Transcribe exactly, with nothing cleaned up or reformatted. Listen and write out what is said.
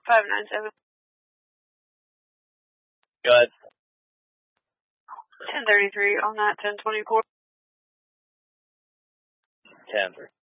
five nine seven. Go ahead. ten thirty-three on that ten twenty-four. ten three.